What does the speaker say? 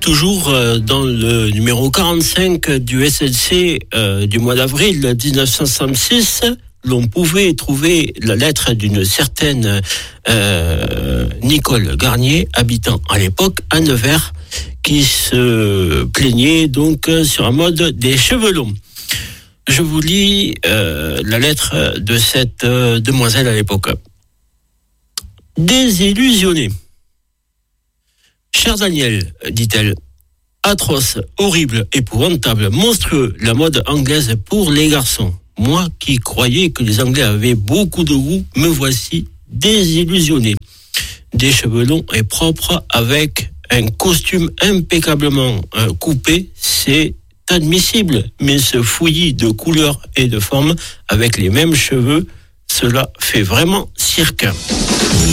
toujours dans le numéro 45 du SLC du mois d'avril 1966, l'on pouvait trouver la lettre d'une certaine Nicole Garnier, habitant à l'époque à Nevers, qui se plaignait donc sur un mode des cheveux longs. Je vous lis la lettre de cette demoiselle à l'époque. Désillusionnée. Cher Daniel, dit-elle, atroce, horrible, épouvantable, monstrueux, la mode anglaise pour les garçons. Moi qui croyais que les Anglais avaient beaucoup de goût, me voici désillusionné. Des cheveux longs et propres avec un costume impeccablement coupé, c'est admissible, mais ce fouillis de couleurs et de formes avec les mêmes cheveux, cela fait vraiment cirque.